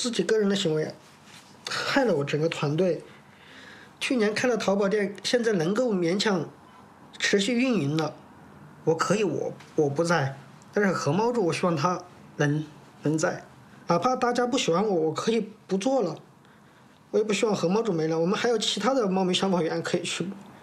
自己个人的行为害了我整个团队。去年开了淘宝店，现在能够勉强持续运营了，我可以我不在，但是何猫主我希望他能在，哪怕大家不喜欢我，我可以不做了，我也不希望何猫主没了，我们还有其他的猫咪消防员可以去